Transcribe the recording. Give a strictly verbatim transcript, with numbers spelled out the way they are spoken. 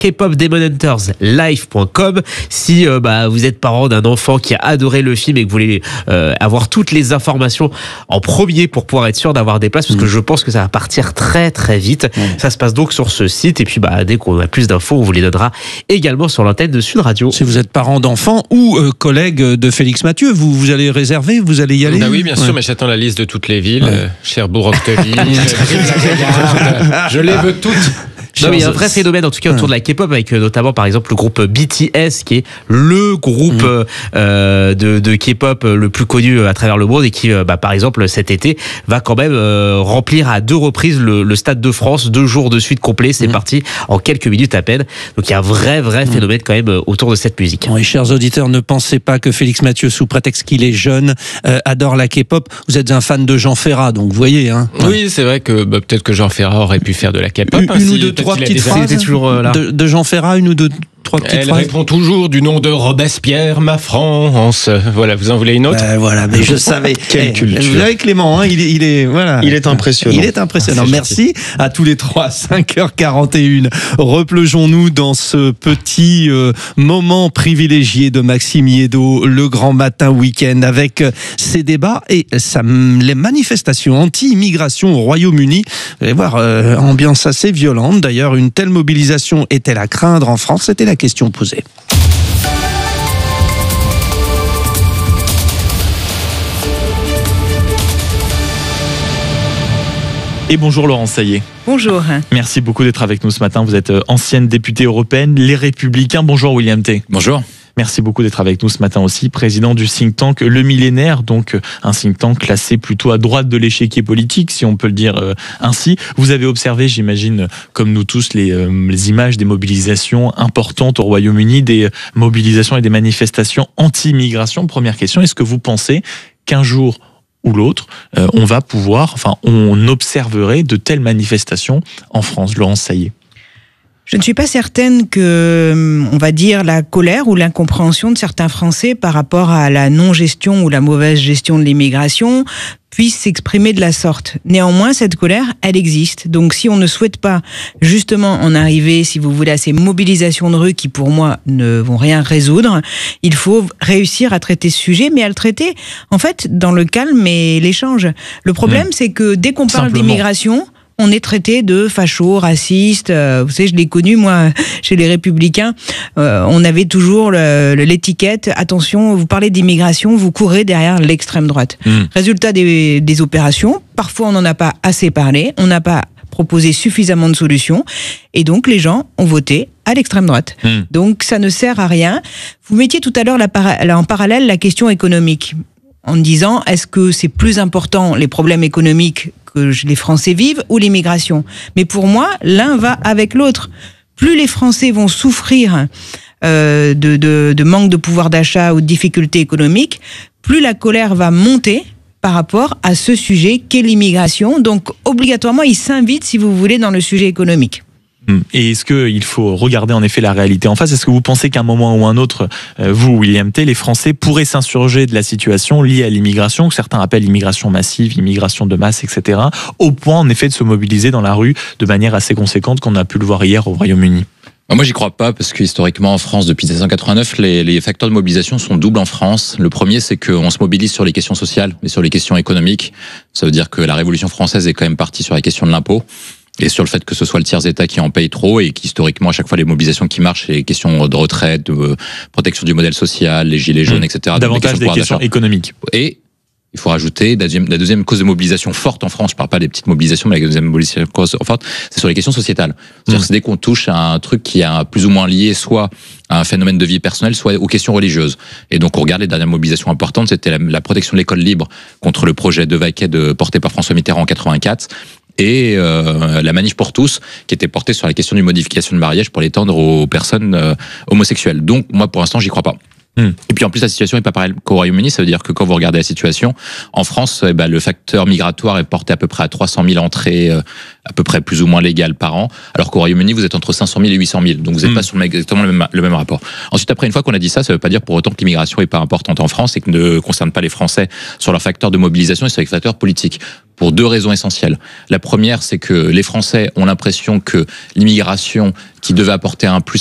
K pop Demon Hunters live point com. Si euh, bah, vous êtes parent d'un enfant qui a adoré le film et que vous voulez euh, avoir toutes les informations en premier pour pouvoir être sûr d'avoir des places, parce que je pense que ça va partir très très vite. Mmh. Ça se passe donc sur ce site, et puis bah, dès qu'on a plus d'infos, on vous les donnera également sur l'antenne de Sud Radio. Si vous êtes parent d'enfants ou euh, collègue de Félix Mathieu, vous, vous allez réserver, vous allez y aller? Bah oui, bien sûr, ouais. mais j'attends la liste de toutes les villes. Ouais. Euh, Cherbourg, Octeville, je les veux toutes. Non, mais il y a un vrai phénomène en tout cas autour de la K-pop, avec notamment par exemple le groupe B T S qui est le groupe mmh. euh, de, de K-pop le plus connu à travers le monde, et qui bah, par exemple cet été va quand même euh, remplir à deux reprises le, le Stade de France, deux jours de suite complets. C'est mmh. parti en quelques minutes à peine. Donc il y a un vrai vrai mmh. phénomène quand même autour de cette musique. Oui, chers auditeurs, ne pensez pas que Félix Mathieu, sous prétexte qu'il est jeune, euh, adore la K-pop. Vous êtes un fan de Jean Ferrat, donc vous voyez. Hein. Oui, ouais. c'est vrai que bah, peut-être que Jean Ferrat aurait pu faire de la K-pop. Une, une ou deux, trois petites phrases toujours, euh, là. De, de Jean Ferrat, une ou deux, trois petites Elle phrases. répond toujours du nom de Robespierre, ma France. Voilà, vous en voulez une autre? euh, Voilà, mais je savais. Quelle culture. Vous savez Clément, hein, il est, il est, voilà. Il est impressionnant. Il est impressionnant. Ah, merci à tous les trois. cinq heures quarante et une. Replongeons-nous dans ce petit euh, moment privilégié de Maxime Yeddo, le grand matin week-end, avec ses débats et sa, les manifestations anti-immigration au Royaume-Uni. Vous allez voir, euh, ambiance assez violente. D'ailleurs, une telle mobilisation est-elle à craindre en France? C'était la question posée. Et bonjour Laurence Saillé. Bonjour. Merci beaucoup d'être avec nous ce matin. Vous êtes ancienne députée européenne, Les Républicains. Bonjour William T. Bonjour. Merci beaucoup d'être avec nous ce matin aussi, président du think tank Le Millénaire, donc un think tank classé plutôt à droite de l'échiquier politique, si on peut le dire euh, ainsi. Vous avez observé, j'imagine, comme nous tous, les, euh, les images des mobilisations importantes au Royaume-Uni, des mobilisations et des manifestations anti-immigration. Première question, est-ce que vous pensez qu'un jour ou l'autre, euh, on va pouvoir, enfin, on observerait de telles manifestations en France? Laurence Saillé. Je ne suis pas certaine que, on va dire, la colère ou l'incompréhension de certains Français par rapport à la non-gestion ou la mauvaise gestion de l'immigration puisse s'exprimer de la sorte. Néanmoins, cette colère, elle existe. Donc, si on ne souhaite pas justement en arriver, si vous voulez, à ces mobilisations de rue qui, pour moi, ne vont rien résoudre, il faut réussir à traiter ce sujet, mais à le traiter, en fait, dans le calme et l'échange. Le problème, mmh. c'est que dès qu'on parle Simplement. d'immigration, on est traité de facho, raciste. Euh, vous savez, je l'ai connu, moi, chez les Républicains. Euh, on avait toujours le, le, l'étiquette. Attention, vous parlez d'immigration, vous courez derrière l'extrême droite. Mmh. Résultat des, des opérations, parfois on n'en a pas assez parlé, on n'a pas proposé suffisamment de solutions, et donc les gens ont voté à l'extrême droite. Mmh. Donc ça ne sert à rien. Vous mettiez tout à l'heure la para- la, en parallèle la question économique, en disant, est-ce que c'est plus important les problèmes économiques que les Français vivent ou l'immigration? Mais pour moi, l'un va avec l'autre. Plus les Français vont souffrir euh, de, de, de manque de pouvoir d'achat ou de difficultés économiques, plus la colère va monter par rapport à ce sujet qu'est l'immigration. Donc, obligatoirement, ils s'invitent, si vous voulez, dans le sujet économique. Et est-ce qu'il faut regarder en effet la réalité en face? Est-ce que vous pensez qu'à un moment ou un autre, vous, William T., les Français pourraient s'insurger de la situation liée à l'immigration, que certains appellent immigration massive, immigration de masse, et cetera, au point en effet de se mobiliser dans la rue de manière assez conséquente, qu'on a pu le voir hier au Royaume-Uni? Moi, j'y crois pas, parce que historiquement, en France, depuis mille sept cent quatre-vingt-neuf, les, les facteurs de mobilisation sont doubles en France. Le premier, c'est qu'on se mobilise sur les questions sociales et sur les questions économiques. Ça veut dire que la Révolution française est quand même partie sur la question de l'impôt, et sur le fait que ce soit le tiers-État qui en paye trop, et qu'historiquement, à chaque fois, les mobilisations qui marchent, les questions de retraite, de protection du modèle social, les gilets jaunes, mmh. et cetera. Davantage des questions économiques. Et il faut rajouter la deuxième, la deuxième cause de mobilisation forte en France, je parle pas des petites mobilisations, mais la deuxième mobilisation cause forte, c'est sur les questions sociétales. C'est-à-dire mmh. que c'est dès qu'on touche à un truc qui est plus ou moins lié soit à un phénomène de vie personnelle, soit aux questions religieuses. Et donc on regarde les dernières mobilisations importantes, c'était la, la protection de l'école libre contre le projet de Vaquet de, porté par François Mitterrand en quatre-vingt-quatre, et euh, la manif pour tous, qui était portée sur la question d'une modification de mariage pour l'étendre aux personnes euh, homosexuelles. Donc moi, pour l'instant, j'y crois pas. Hmm. Et puis en plus, la situation n'est pas pareille qu'au Royaume-Uni. Ça veut dire que quand vous regardez la situation, en France, eh ben, le facteur migratoire est porté à peu près à trois cent mille entrées, euh, à peu près plus ou moins légales par an, alors qu'au Royaume-Uni, vous êtes entre cinq cent mille et huit cent mille. Donc vous n'êtes Hmm. pas sur le, exactement le même, le même rapport. Ensuite, après, une fois qu'on a dit ça, ça ne veut pas dire pour autant que l'immigration n'est pas importante en France et que ne concerne pas les Français sur leurs facteurs de mobilisation et sur les facteurs politiques. Pour deux raisons essentielles. La première, c'est que les Français ont l'impression que l'immigration qui devait apporter un plus